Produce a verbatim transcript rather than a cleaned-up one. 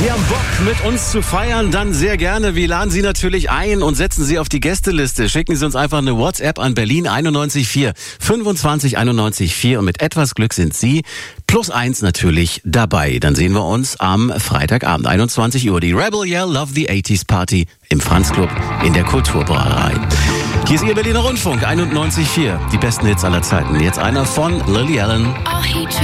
Sie haben Bock, mit uns zu feiern, dann sehr gerne. Wir laden Sie natürlich ein und setzen Sie auf die Gästeliste. Schicken Sie uns einfach eine WhatsApp an Berlin einundneunzig vier fünfundzwanzig einundneunzig vier und mit etwas Glück sind Sie plus eins natürlich dabei. Dann sehen wir uns am Freitagabend, einundzwanzig Uhr. Die Rebel Yell Love the achtziger Party im Franz Club in der Kulturbrauerei. Hier ist Ihr Berliner Rundfunk einundneunzig Komma vier. Die besten Hits aller Zeiten. Jetzt einer von Lily Allen.